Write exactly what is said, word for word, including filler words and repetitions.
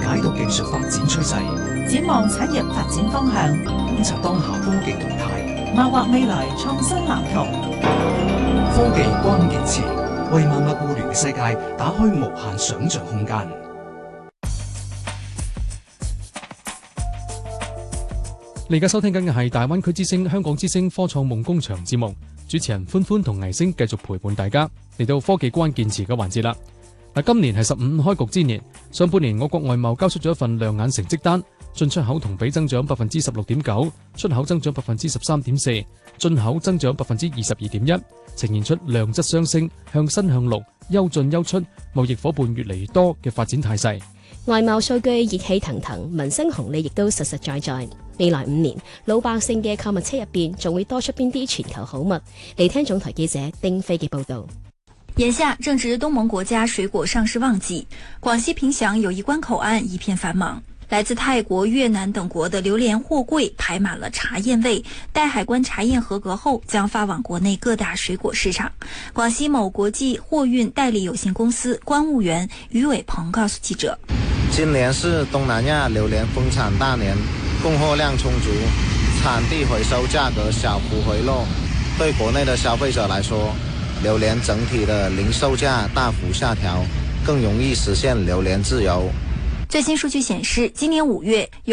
解讀技術發展趨勢， 展望產業發展方向， 觀察當下科技動態， 謀劃未來創新藍圖。 科技關鍵詞，為萬物互聯嘅世界打開無限想像空間。 你而家收聽緊嘅係大灣區之聲、香港之聲科創夢工場節目，主持人歡歡同倪星繼續陪伴大家嚟到科技關鍵詞嘅環節啦。嗱，今年係十五開局之年，上半年我國外貿交出咗一份亮眼成績單，進出口同比增長百分之十六點九，出口增長百分之十三點四，進口增長百分之二十二點一，呈現出量質相升、向新向綠、優進優出、貿易夥伴越嚟越多嘅發展態勢。 外貿數據熱氣騰騰，民生紅利亦都實實在在。未來五年，老百姓嘅購物車入邊仲會多出邊啲全球好物？嚟聽總台記者丁飛嘅報道。 眼下正值東盟國家水果上市旺季，廣西憑祥友誼關口岸一片繁忙，來自泰國、越南等國的榴蓮貨櫃排滿了查驗位，待海關查驗合格後，將發往國內各大水果市場。廣西某國際貨運代理有限公司關務員余偉鵬告訴記者： 今年是東南亞榴蓮豐產大年，供貨量充足，產地回收價格小幅回落，對國內的消費者來說，榴蓮整體的零售價大幅下調，更容易實現榴蓮自由。 最新數據顯示，今年五月有